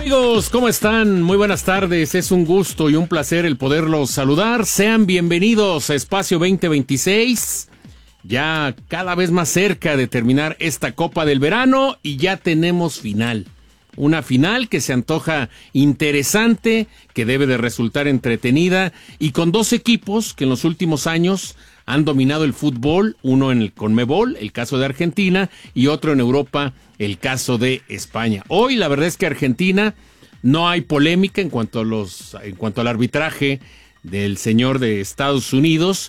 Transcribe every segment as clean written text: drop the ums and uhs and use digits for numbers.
Amigos, ¿cómo están? Muy buenas tardes, es un gusto y un placer el poderlos saludar. Sean bienvenidos a Espacio 2026, ya cada vez más cerca de terminar esta Copa del Verano y ya tenemos final. Una final que se antoja interesante, que debe de resultar entretenida y con dos equipos que en los últimos años han dominado el fútbol, uno en el Conmebol, el caso de Argentina, y otro en Europa, el caso de España. Hoy la verdad es que Argentina no hay polémica en cuanto al arbitraje del señor de Estados Unidos,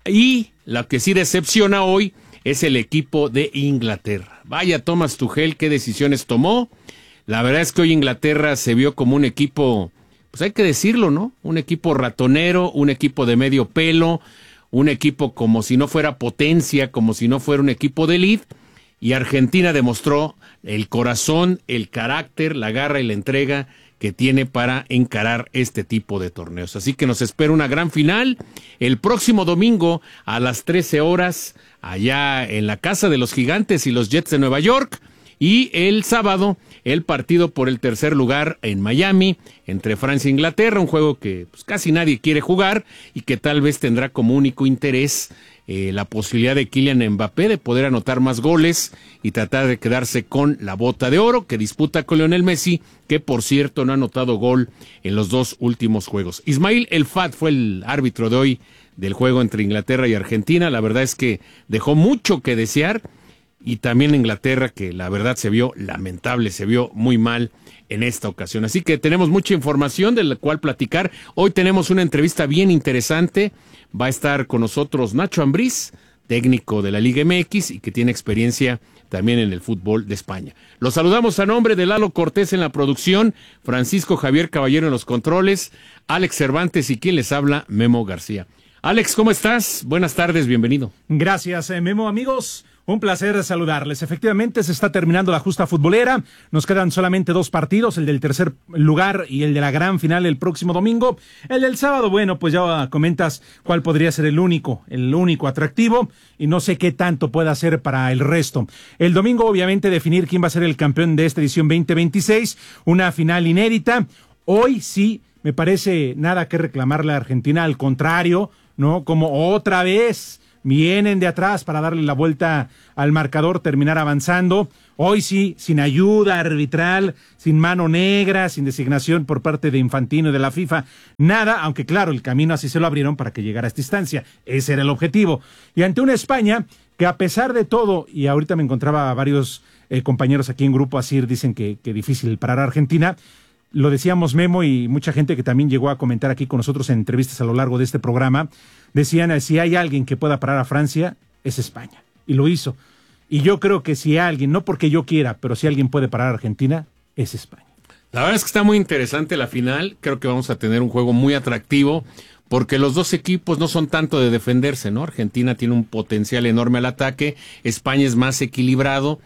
y lo que sí decepciona hoy es el equipo de Inglaterra. Vaya Thomas Tuchel, qué decisiones tomó. La verdad es que hoy Inglaterra se vio como un equipo, pues hay que decirlo, ¿no? Un equipo ratonero, un equipo de medio pelo, un equipo como si no fuera potencia, como si no fuera un equipo de elite, y Argentina demostró el corazón, el carácter, la garra y la entrega que tiene para encarar este tipo de torneos. Así que nos espera una gran final el próximo domingo a las 13 horas, allá en la Casa de los Gigantes y los Jets de Nueva York, y el sábado el partido por el tercer lugar en Miami, entre Francia e Inglaterra, un juego que pues, casi nadie quiere jugar y que tal vez tendrá como único interés la posibilidad de Kylian Mbappé de poder anotar más goles y tratar de quedarse con la bota de oro que disputa con Lionel Messi, que por cierto no ha anotado gol en los dos últimos juegos. Ismail El Fat fue el árbitro de hoy del juego entre Inglaterra y Argentina. La verdad es que dejó mucho que desear. Y también Inglaterra, que la verdad se vio lamentable, se vio muy mal en esta ocasión. Así que tenemos mucha información de la cual platicar. Hoy tenemos una entrevista bien interesante. Va a estar con nosotros Nacho Ambriz, técnico de la Liga MX y que tiene experiencia también en el fútbol de España. Los saludamos a nombre de Lalo Cortés en la producción, Francisco Javier Caballero en los controles, Alex Cervantes y quien les habla, Memo García. Alex, ¿cómo estás? Buenas tardes, bienvenido. Gracias, Memo, amigos. Un placer saludarles. Efectivamente, se está terminando la justa futbolera. Nos quedan solamente dos partidos, el del tercer lugar y el de la gran final el próximo domingo. El del sábado, bueno, pues ya comentas cuál podría ser el único atractivo y no sé qué tanto pueda hacer para el resto. El domingo, obviamente, definir quién va a ser el campeón de esta edición 2026, una final inédita. Hoy sí, me parece nada que reclamarle a Argentina, al contrario, ¿no? Como otra vez vienen de atrás para darle la vuelta al marcador, terminar avanzando. Hoy sí, sin ayuda arbitral, sin mano negra, sin designación por parte de Infantino y de la FIFA, nada, aunque claro, el camino así se lo abrieron para que llegara a esta instancia. Ese era el objetivo. Y ante una España que a pesar de todo, y ahorita me encontraba varios compañeros aquí en Grupo Asir, dicen que difícil parar a Argentina. Lo decíamos Memo y mucha gente que también llegó a comentar aquí con nosotros en entrevistas a lo largo de este programa, decían, si hay alguien que pueda parar a Francia, es España. Y lo hizo. Y yo creo que si alguien, no porque yo quiera, pero si alguien puede parar a Argentina, es España. La verdad es que está muy interesante la final. Creo que vamos a tener un juego muy atractivo, porque los dos equipos no son tanto de defenderse, ¿no? Argentina tiene un potencial enorme al ataque, España es más equilibrado.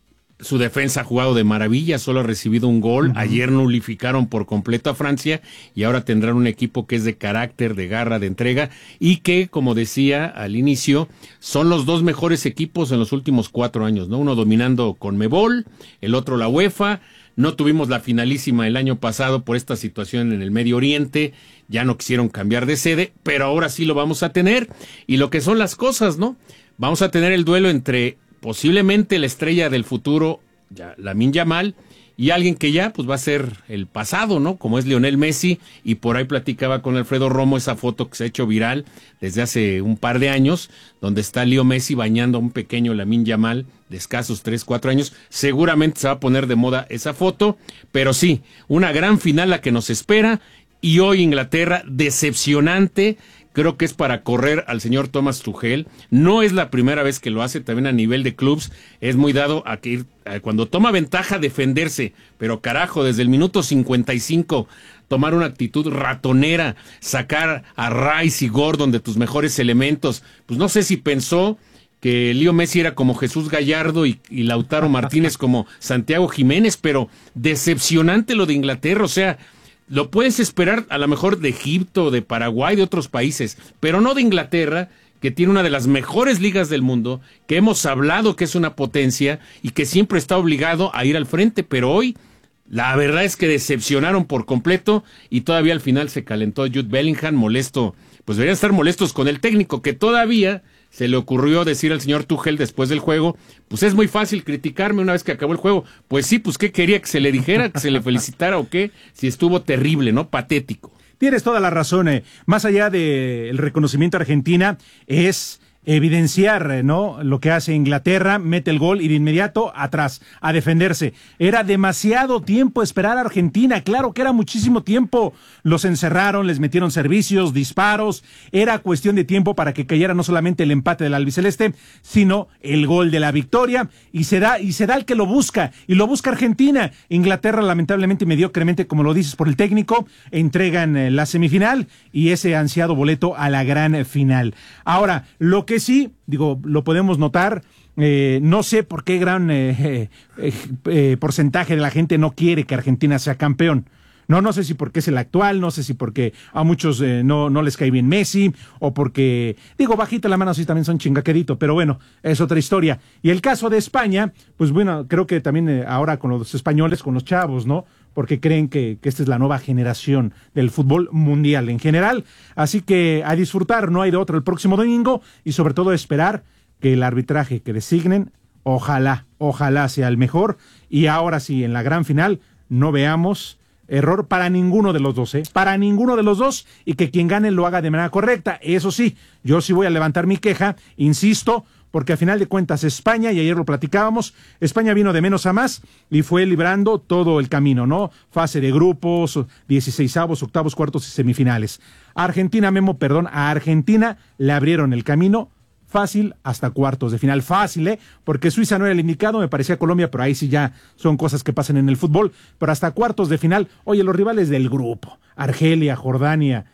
Su defensa ha jugado de maravilla, solo ha recibido un gol. Ayer nulificaron por completo a Francia y ahora tendrán un equipo que es de carácter, de garra, de entrega y que, como decía al inicio, son los dos mejores equipos en los últimos 4 años, ¿no? Uno dominando Conmebol, el otro la UEFA. No tuvimos la finalísima el año pasado por esta situación en el Medio Oriente, ya no quisieron cambiar de sede, pero ahora sí lo vamos a tener. Y lo que son las cosas, ¿no? Vamos a tener el duelo entre posiblemente la estrella del futuro, Lamine Yamal, y alguien que ya pues va a ser el pasado, ¿no? Como es Lionel Messi, y por ahí platicaba con Alfredo Romo esa foto que se ha hecho viral desde hace un par de años, donde está Leo Messi bañando a un pequeño Lamine Yamal de escasos 3-4 años. Seguramente se va a poner de moda esa foto, pero sí, una gran final la que nos espera, y hoy Inglaterra, decepcionante. Creo que es para correr al señor Thomas Tuchel. No es la primera vez que lo hace, también a nivel de clubs. Es muy dado a que cuando toma ventaja defenderse. Pero carajo, desde el minuto 55, tomar una actitud ratonera, sacar a Rice y Gordon de tus mejores elementos. Pues no sé si pensó que Leo Messi era como Jesús Gallardo y Lautaro Martínez como Santiago Jiménez, pero decepcionante lo de Inglaterra, o sea, lo puedes esperar a lo mejor de Egipto, de Paraguay, de otros países, pero no de Inglaterra, que tiene una de las mejores ligas del mundo, que hemos hablado que es una potencia y que siempre está obligado a ir al frente, pero hoy La verdad es que decepcionaron por completo y todavía al final se calentó Jude Bellingham, molesto. Pues deberían estar molestos con el técnico, que todavía se le ocurrió decir al señor Tuchel después del juego, pues es muy fácil criticarme una vez que acabó el juego. Pues sí, pues ¿qué quería? ¿Que se le dijera? ¿Que se le felicitara o qué? Si estuvo terrible, ¿no? Patético. Tienes toda la razón. Más allá del reconocimiento a Argentina, es evidenciar, ¿no?, lo que hace Inglaterra, mete el gol y de inmediato atrás, a defenderse. Era demasiado tiempo esperar a Argentina, claro que era muchísimo tiempo. Los encerraron, les metieron servicios, disparos, era cuestión de tiempo para que cayera no solamente el empate del albiceleste, sino el gol de la victoria, y se da el que lo busca, y lo busca Argentina. Inglaterra, lamentablemente, mediocremente, como lo dices, por el técnico, entregan la semifinal y ese ansiado boleto a la gran final. Ahora, lo que sí, digo, lo podemos notar, no sé por qué gran porcentaje de la gente no quiere que Argentina sea campeón. No sé si porque es el actual, no sé si porque a muchos no les cae bien Messi, o porque, digo, bajita la mano, sí también son chingaquedito, pero bueno, es otra historia. Y el caso de España, pues bueno, creo que también ahora con los españoles, con los chavos, ¿no?, porque creen que esta es la nueva generación del fútbol mundial en general. Así que a disfrutar, no hay de otro el próximo domingo, y sobre todo esperar que el arbitraje que designen, ojalá sea el mejor, y ahora sí, en la gran final, no veamos error para ninguno de los dos, para ninguno de los dos, y que quien gane lo haga de manera correcta. Eso sí, yo sí voy a levantar mi queja, insisto, porque a final de cuentas España, y ayer lo platicábamos, España vino de menos a más y fue librando todo el camino, ¿no? Fase de grupos, 16avos, octavos, cuartos y semifinales. A Argentina le abrieron el camino fácil hasta cuartos de final. Fácil, porque Suiza no era el indicado, me parecía Colombia, pero ahí sí ya son cosas que pasan en el fútbol. Pero hasta cuartos de final, oye, los rivales del grupo, Argelia, Jordania,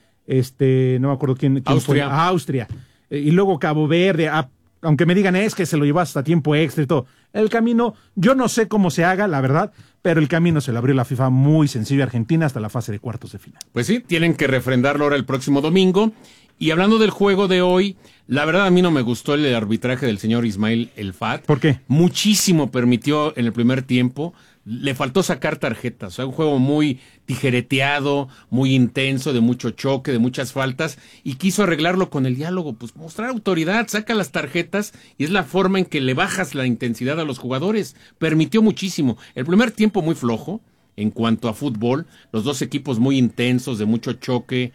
no me acuerdo quién Austria. fue, Austria, y luego Cabo Verde, aunque me digan es que se lo llevó hasta tiempo extra y todo. El camino, yo no sé cómo se haga, la verdad, pero el camino se lo abrió la FIFA muy sencillo a Argentina hasta la fase de cuartos de final. Pues sí, tienen que refrendarlo ahora el próximo domingo. Y hablando del juego de hoy, la verdad a mí no me gustó el arbitraje del señor Ismail El Fat. ¿Por qué? Muchísimo permitió en el primer tiempo. Le faltó sacar tarjetas. O sea, un juego muy tijereteado, muy intenso, de mucho choque, de muchas faltas. Y quiso arreglarlo con el diálogo. Pues mostrar autoridad, saca las tarjetas y es la forma en que le bajas la intensidad a los jugadores. Permitió muchísimo. El primer tiempo muy flojo en cuanto a fútbol. Los dos equipos muy intensos, de mucho choque,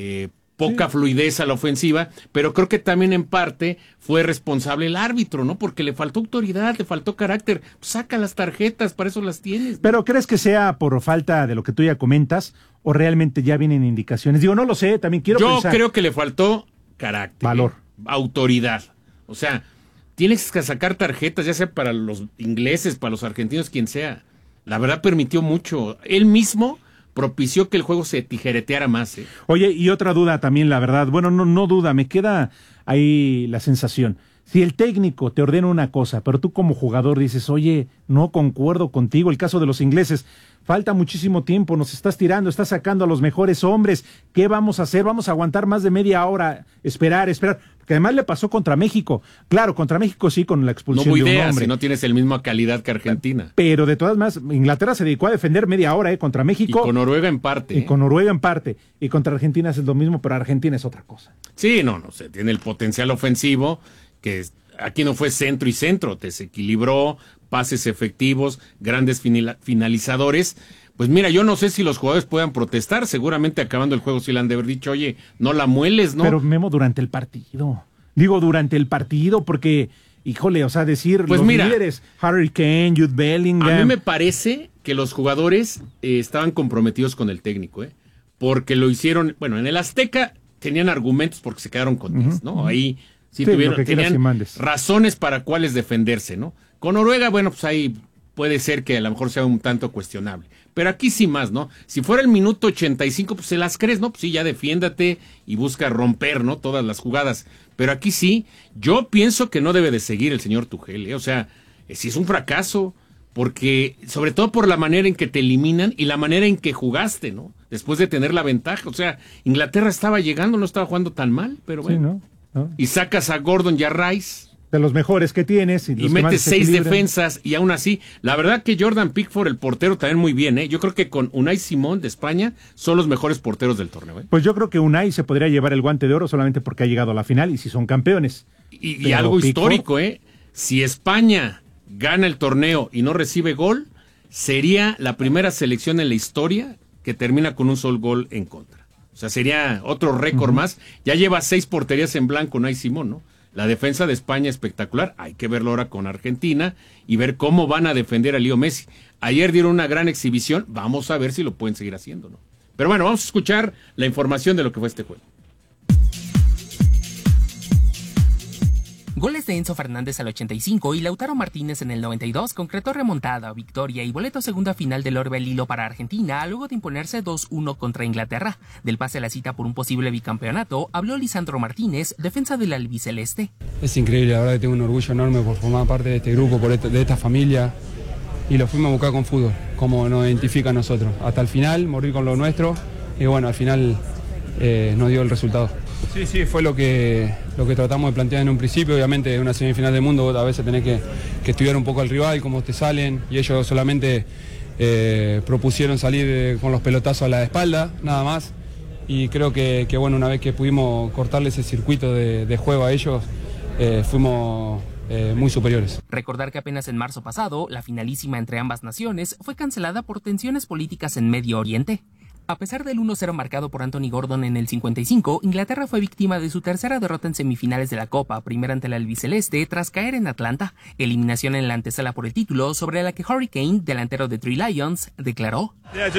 poca fluidez a la ofensiva, pero creo que también en parte fue responsable el árbitro, ¿no? Porque le faltó autoridad, le faltó carácter. Pues saca las tarjetas, para eso las tienes, ¿no? ¿Pero crees que sea por falta de lo que tú ya comentas o realmente ya vienen indicaciones? Digo, no lo sé, también quiero pensar. Yo creo que le faltó carácter. Valor. Autoridad. O sea, tienes que sacar tarjetas, ya sea para los ingleses, para los argentinos, quien sea. La verdad permitió mucho. Él mismo propició que el juego se tijereteara más. Oye, y otra duda también, la verdad, bueno, no duda, me queda ahí la sensación. Si el técnico te ordena una cosa, pero tú como jugador dices, oye, no concuerdo contigo, el caso de los ingleses, falta muchísimo tiempo, nos estás tirando, estás sacando a los mejores hombres, ¿qué vamos a hacer? Vamos a aguantar más de media hora, esperar, porque además le pasó contra México. Claro, contra México sí, con la expulsión de un hombre. Si no tienes el misma calidad que Argentina. Pero de todas maneras, Inglaterra se dedicó a defender media hora, contra México. Y con Noruega en parte. Y con Noruega en parte. Y contra Argentina es lo mismo, pero Argentina es otra cosa. Sí, no sé, tiene el potencial ofensivo, que aquí no fue centro y centro, desequilibró, pases efectivos, grandes finalizadores. Pues mira, yo no sé si los jugadores puedan protestar, seguramente acabando el juego sí le han de haber dicho, oye, no la mueles, ¿no? Pero Memo, durante el partido, porque, híjole, o sea, decir pues los mira, líderes, Harry Kane, Jude Bellingham. A mí me parece que los jugadores estaban comprometidos con el técnico, porque lo hicieron, bueno, en el Azteca tenían argumentos porque se quedaron con 10, ¿no? Ahí sí tenían razones para cuáles defenderse, ¿no? Con Noruega, bueno, pues ahí puede ser que a lo mejor sea un tanto cuestionable. Pero aquí sí más, ¿no? Si fuera el minuto 85, pues se las crees, ¿no? Pues sí, ya defiéndate y busca romper, ¿no? Todas las jugadas. Pero aquí sí, yo pienso que no debe de seguir el señor Tuchel, O sea, sí es un fracaso, porque, sobre todo por la manera en que te eliminan y la manera en que jugaste, ¿no? Después de tener la ventaja. O sea, Inglaterra estaba llegando, no estaba jugando tan mal, pero bueno. Sí, ¿no? Y sacas a Gordon y a Rice. de los mejores que tienes. Y metes 6 defensas y aún así, la verdad que Jordan Pickford, el portero, también muy bien, ¿eh? Yo creo que con Unai Simón de España son los mejores porteros del torneo, ¿eh? Pues yo creo que Unai se podría llevar el Guante de Oro solamente porque ha llegado a la final y si son campeones. Y algo Pickford, histórico, ¿eh? Si España gana el torneo y no recibe gol, sería la primera selección en la historia que termina con un solo gol en contra. O sea, sería otro récord más. Ya lleva 6 porterías en blanco Unai Simón, ¿no? La defensa de España espectacular. Hay que verlo ahora con Argentina y ver cómo van a defender a Leo Messi. Ayer dieron una gran exhibición. Vamos a ver si lo pueden seguir haciendo, ¿no? Pero bueno, vamos a escuchar la información de lo que fue este juego. Goles de Enzo Fernández al 85 y Lautaro Martínez en el 92 concretó remontada, victoria y boleto segunda final del Orbe Lilo para Argentina luego de imponerse 2-1 contra Inglaterra. Del pase a la cita por un posible bicampeonato habló Lisandro Martínez, defensa del albiceleste. Es increíble, la verdad que tengo un orgullo enorme por formar parte de este grupo, de esta familia, y lo fuimos a buscar con fútbol, como nos identifica a nosotros. Hasta el final, morir con lo nuestro, y bueno, al final nos dio el resultado. Sí, fue lo que tratamos de plantear en un principio. Obviamente en una semifinal del mundo a veces tenés que estudiar un poco al rival, cómo te salen, y ellos solamente propusieron salir con los pelotazos a la espalda, nada más, y creo que bueno, una vez que pudimos cortarle ese circuito de juego a ellos, fuimos muy superiores. Recordar que apenas en marzo pasado, la finalísima entre ambas naciones fue cancelada por tensiones políticas en Medio Oriente. A pesar del 1-0 marcado por Anthony Gordon en el 55, Inglaterra fue víctima de su tercera derrota en semifinales de la Copa, primera ante el albiceleste, tras caer en Atlanta. Eliminación en la antesala por el título, sobre la que Harry Kane, delantero de Three Lions, declaró: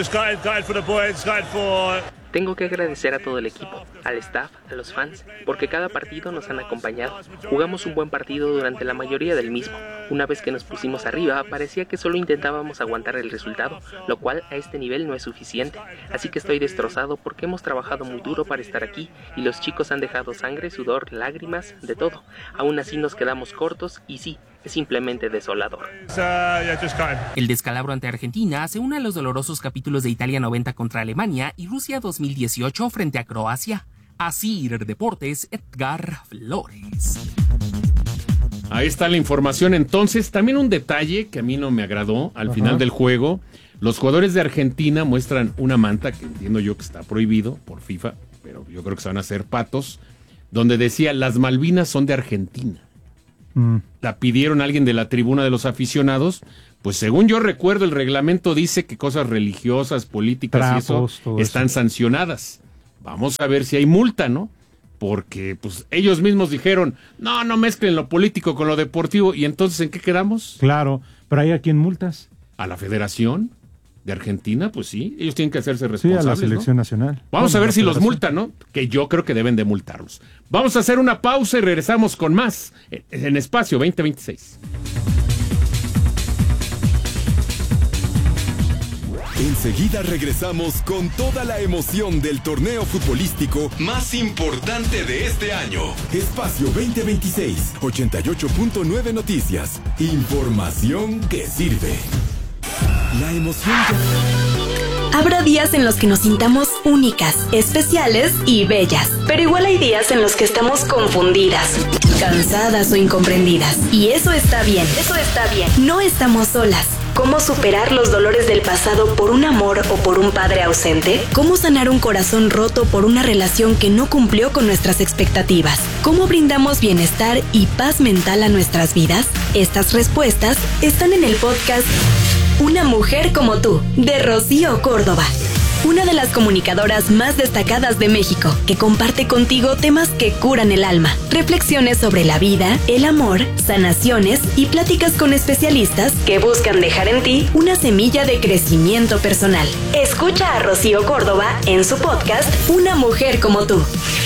Tengo que agradecer a todo el equipo, al staff, a los fans, porque cada partido nos han acompañado. Jugamos un buen partido durante la mayoría del mismo. Una vez que nos pusimos arriba, parecía que solo intentábamos aguantar el resultado, lo cual a este nivel no es suficiente. Así que estoy destrozado porque hemos trabajado muy duro para estar aquí y los chicos han dejado sangre, sudor, lágrimas, de todo. Aún así nos quedamos cortos y sí, es simplemente desolador. El descalabro ante Argentina se une a los dolorosos capítulos de Italia 90 contra Alemania y Rusia 2018 frente a Croacia. Asir Deportes, Edgar Flores. Ahí está la información. Entonces, también un detalle que a mí no me agradó al final del juego. Los jugadores de Argentina muestran una manta, que entiendo yo que está prohibido por FIFA, pero yo creo que se van a hacer patos, donde decía: las Malvinas son de Argentina. La pidieron a alguien de la tribuna de los aficionados. Pues según yo recuerdo, el reglamento dice que cosas religiosas, políticas y eso están sancionadas. Vamos a ver si hay multa, ¿no? Porque pues ellos mismos dijeron, no mezclen lo político con lo deportivo. ¿Y entonces en qué quedamos? Claro, pero ¿hay a quién multas? ¿A la Federación de Argentina? Pues sí, ellos tienen que hacerse responsables, sí, a la selección, ¿no? Nacional. Vamos a ver si los multan, ¿no? Que yo creo que deben de multarlos. Vamos a hacer una pausa y regresamos con más en Espacio 2026. Enseguida regresamos con toda la emoción del torneo futbolístico más importante de este año. Espacio 2026, 88.9 Noticias. Información que sirve. La emoción ya... Habrá días en los que nos sintamos únicas, especiales y bellas. Pero igual hay días en los que estamos confundidas, cansadas o incomprendidas. Y eso está bien. No estamos solas. ¿Cómo superar los dolores del pasado por un amor o por un padre ausente? ¿Cómo sanar un corazón roto por una relación que no cumplió con nuestras expectativas? ¿Cómo brindamos bienestar y paz mental a nuestras vidas? Estas respuestas están en el podcast Una mujer como tú, de Rocío Córdoba. Una de las comunicadoras más destacadas de México, que comparte contigo temas que curan el alma, reflexiones sobre la vida, el amor, sanaciones y pláticas con especialistas que buscan dejar en ti una semilla de crecimiento personal. Escucha a Rocío Córdoba en su podcast Una mujer como tú.